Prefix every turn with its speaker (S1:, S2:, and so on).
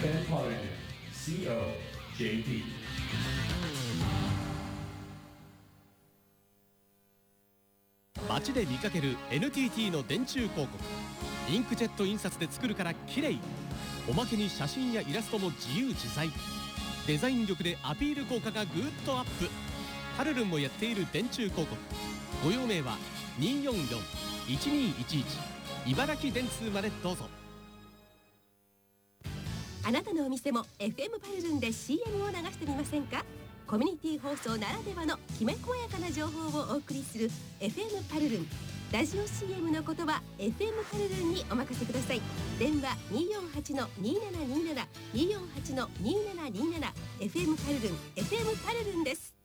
S1: FM Paladin COJP。
S2: 街で見かける NTT の電柱広告。インクジェット印刷で作るから綺麗。おまけに写真やイラストも自由自在。デザイン力でアピール効果がぐーっとアップ。パルルンもやっている電柱広告。ご用命は244-1211茨城電通までどうぞ。
S3: あなたのお店も FM パルルンで CM を流してみませんか。コミュニティ放送ならではのきめ細やかな情報をお送りする FM パルルン。ラジオ CM の言葉 FM パルルンにお任せください。電話 248-2727 248-2727 FM パルルン FM パルルンです。